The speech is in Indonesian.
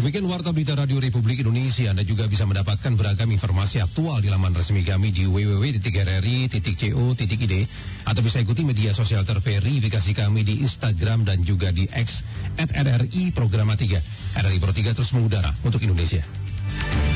Demikian Warta Berita Radio Republik Indonesia. Anda juga bisa mendapatkan beragam informasi aktual di laman resmi kami di www.rri.co.id atau bisa ikuti media sosial terverifikasi kami di Instagram dan juga di X @RRI Programa 3. RRI Pro 3 terus mengudara untuk Indonesia.